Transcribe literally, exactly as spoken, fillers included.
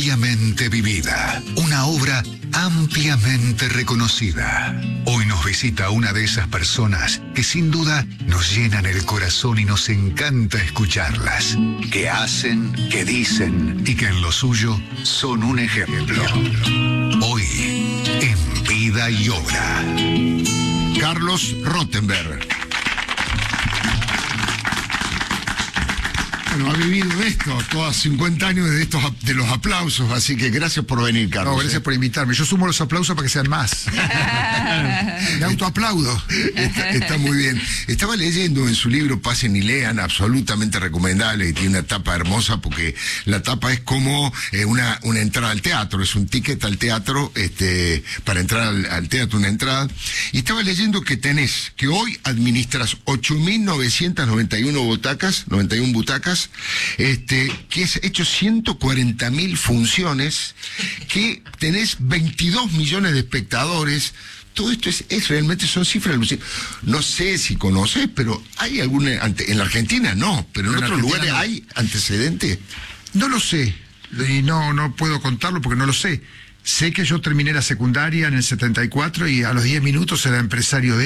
Diariamente vivida, una obra ampliamente reconocida. Hoy nos visita una de esas personas que sin duda nos llenan el corazón y nos encanta escucharlas, que hacen, que dicen y que en lo suyo son un ejemplo. Hoy, en Vida y Obra, Carlos Rottenberg. Bueno, ha vivido esto, todos cincuenta años de estos de los aplausos, así que gracias por venir, Carlos. No, gracias eh. por invitarme. Yo sumo los aplausos para que sean más. Me autoaplaudo. Está, está muy bien. Estaba leyendo en su libro Pasen y Lean, absolutamente recomendable, y tiene una tapa hermosa porque la tapa es como eh, una, una entrada al teatro, es un ticket al teatro, este, para entrar al, al teatro, una entrada. Y estaba leyendo que tenés, que hoy administras ocho mil novecientas noventa y una butacas, noventa y una butacas, este, que has hecho ciento cuarenta mil funciones, que tenés veintidós millones de espectadores. Todo esto es, es realmente son cifras alucinantes. No sé si conoces, pero hay alguna, ante, en la Argentina no, pero en, en otros lugares no. ¿Hay antecedentes? No lo sé, y no, no puedo contarlo porque no lo sé. Sé que yo terminé la secundaria en el setenta y cuatro y a los diez minutos era empresario de